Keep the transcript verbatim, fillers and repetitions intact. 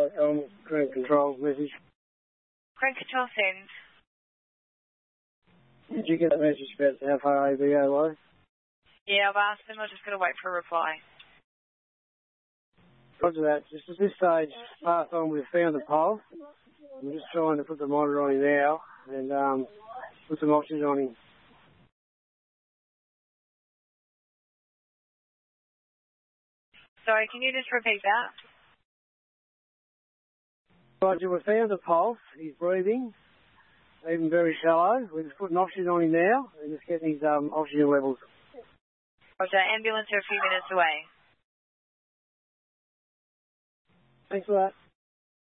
Right, um, ground control message. Ground control send. Did you get that message about how far A B O was? Yeah, I've asked them. I've just got to wait for a reply. Roger that. Just at this stage, pass on, we've found the pulse. I'm just trying to put the monitor on him now and um, put some oxygen on him. Sorry, can you just repeat that? Roger, we've found the pulse. He's breathing, even very shallow. We're just putting oxygen on him now and just getting his um, oxygen levels. Roger, ambulance are a few minutes away. Thanks for that.